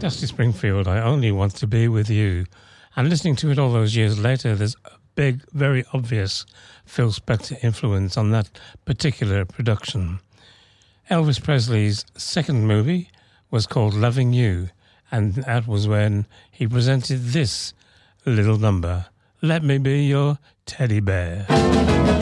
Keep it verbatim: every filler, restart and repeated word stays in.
Dusty Springfield, I Only Want to Be With You. And listening to it all those years later, there's a big, very obvious Phil Spector influence on that particular production. Elvis Presley's second movie was called Loving You, and that was when he presented this little number, Let Me Be Your Teddy Bear.